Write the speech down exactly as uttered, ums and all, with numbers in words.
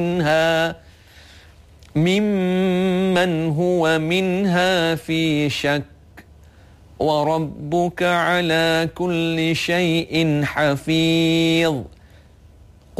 منها ممن هو منها في شك وربك على كل شيء حفيظ.